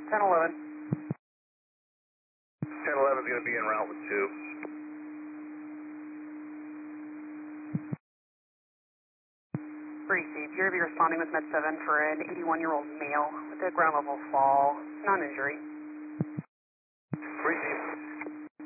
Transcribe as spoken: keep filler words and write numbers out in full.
ten eleven. ten eleven is going to be en route with two. Received. You're going to be responding with Med seven for an eighty-one-year-old male with a ground level fall, non-injury. Received.